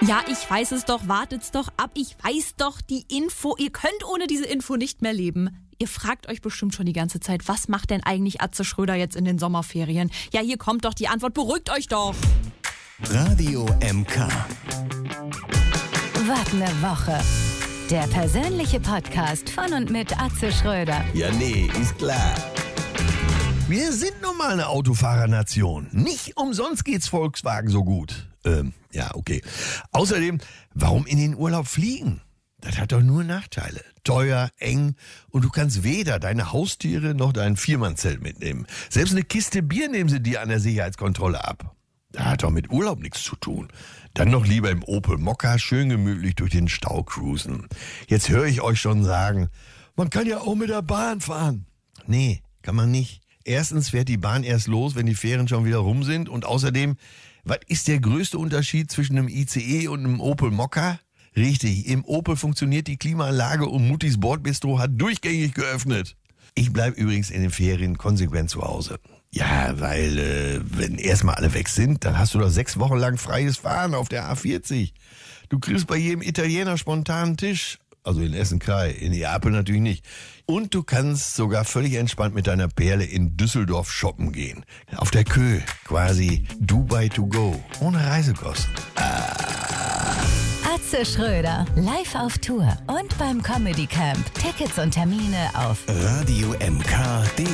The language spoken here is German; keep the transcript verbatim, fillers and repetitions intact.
Ja, ich weiß es doch, wartet's doch ab. Ich weiß doch die Info. Ihr könnt ohne diese Info nicht mehr leben. Ihr fragt euch bestimmt schon die ganze Zeit, was macht denn eigentlich Atze Schröder jetzt in den Sommerferien? Ja, hier kommt doch die Antwort. Beruhigt euch doch. Radio M K. Wart ne Woche. Der persönliche Podcast von und mit Atze Schröder. Ja, nee, ist klar. Wir sind nun mal eine Autofahrernation. Nicht umsonst geht's Volkswagen so gut. Ähm, ja, okay. Außerdem, warum in den Urlaub fliegen? Das hat doch nur Nachteile. Teuer, eng und du kannst weder deine Haustiere noch dein Viermannzelt mitnehmen. Selbst eine Kiste Bier nehmen sie dir an der Sicherheitskontrolle ab. Das hat doch mit Urlaub nichts zu tun. Dann noch lieber im Opel Mokka schön gemütlich durch den Stau cruisen. Jetzt höre ich euch schon sagen, man kann ja auch mit der Bahn fahren. Nee, kann man nicht. Erstens fährt die Bahn erst los, wenn die Fähren schon wieder rum sind. Und außerdem, was ist der größte Unterschied zwischen einem I C E und einem Opel Mokka? Richtig, im Opel funktioniert die Klimaanlage und Muttis Bordbistro hat durchgängig geöffnet. Ich bleib übrigens in den Ferien konsequent zu Hause. Ja, weil äh, wenn erstmal alle weg sind, dann hast du doch sechs Wochen lang freies Fahren auf der A vierzig. Du kriegst bei jedem Italiener spontanen Tisch. Also in Essen-Krei, in Neapel natürlich nicht. Und du kannst sogar völlig entspannt mit deiner Perle in Düsseldorf shoppen gehen. Auf der Kö, quasi Dubai to go, ohne Reisekosten. Atze Schröder, live auf Tour und beim Comedy Camp. Tickets und Termine auf Radio M K punkt de